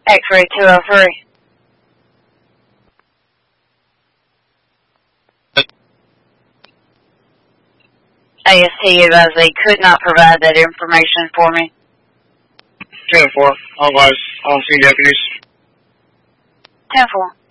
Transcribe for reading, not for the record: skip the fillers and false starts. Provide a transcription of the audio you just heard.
X-ray 203. AST advised they could not provide that information for me. 10-4, otherwise, I don't see deputies. 10-4.